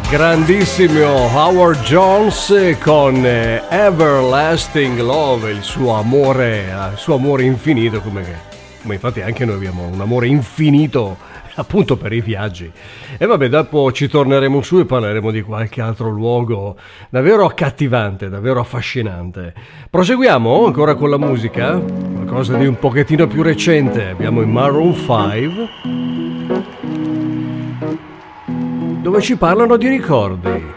Grandissimo Howard Jones con Everlasting Love, il suo amore infinito, come infatti anche noi abbiamo un amore infinito appunto per i viaggi. E vabbè, dopo ci torneremo su e parleremo di qualche altro luogo davvero accattivante, davvero affascinante. Proseguiamo ancora con la musica, qualcosa di un pochettino più recente. Abbiamo i Maroon 5, dove ci parlano di ricordi.